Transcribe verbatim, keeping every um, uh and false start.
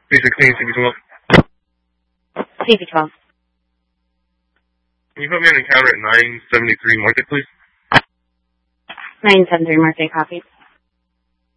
C sixteen, C B twelve. C B twelve. Can you put me on encounter at nine seventy-three Market, please? nine seven three Market, copy.